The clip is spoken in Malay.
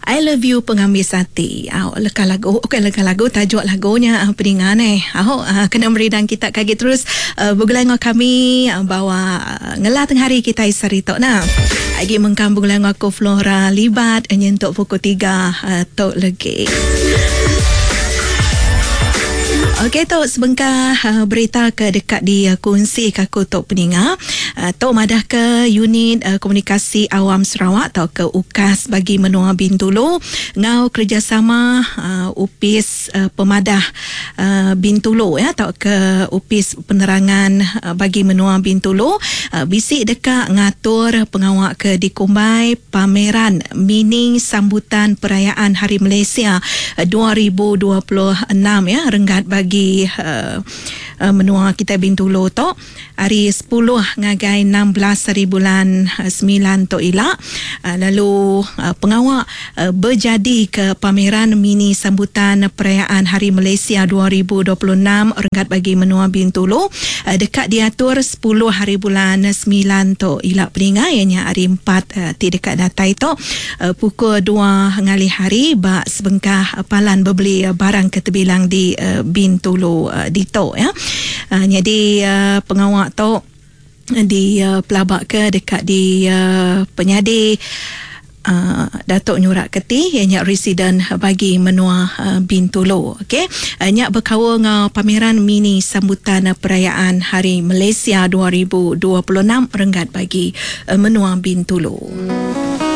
I Love You Pengambil Sati. Lekah lagu, tajuk lagunya peningan kena meridang kita kaget terus bergulang kami bawa ngelah tengah hari kita isari tok nah. Lagi mengkam bergulang aku Flora libat nyentuk pukul 3 tok lagi. Okey Tok, sebentar berita ke dekat di kongsi kaku Tok Peninga. Tok madah ke unit komunikasi awam Sarawak atau ke UKAS bagi menua Bintulu ngau kerjasama UPIS pemadah Bintulu atau ke UPIS penerangan bagi menua Bintulu bisik dekat ngatur pengawak ke Dikumbai pameran mini sambutan perayaan Hari Malaysia 2026 renggat bagi menua kita Bintulu tu hari 10 ngagai 16 hari bulan 9 tu ilak lalu pengawak berjadi ke pameran mini sambutan perayaan Hari Malaysia 2026 renggat bagi menua Bintulu dekat diatur 10 hari bulan 9 tu ilak Peninga ianya hari 4 ti dekat datai tu pukul 2 ngali hari bak sebengkah palan berbeli barang ketebilang di Bintulu dito ya. Jadi pengawak tu di pelabak ke dekat di penyadi Datuk Nyurak Keti ianya residen bagi menua Bintulu. Okey, nyak berkawa ngau pameran mini sambutan perayaan Hari Malaysia 2026 renggat bagi menua Bintulu.